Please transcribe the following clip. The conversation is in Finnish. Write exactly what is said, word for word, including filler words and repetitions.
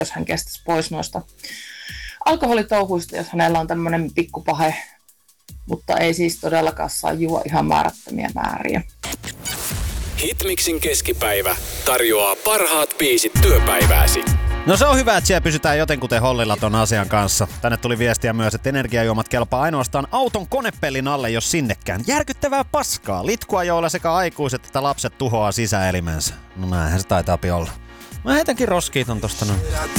jos hän kestäisi pois noista alkoholitouhuista, jos hänellä on tämmöinen pikkupahe, mutta ei siis todellakaan saa juo ihan määrättömiä määriä. Hitmixin keskipäivä tarjoaa parhaat biisit työpäivääsi. No se on hyvä, että siellä pysytään jotenkuten hollilla ton asian kanssa. Tänne tuli viestiä myös, että energiajuomat kelpaa ainoastaan auton konepellin alle, jos sinnekään. Järkyttävää paskaa. Litkua, joilla sekä aikuiset että lapset tuhoaa sisäelimensä. No näinhän se taitaa olla. Mä heitänkin roskiin ton tosta noin.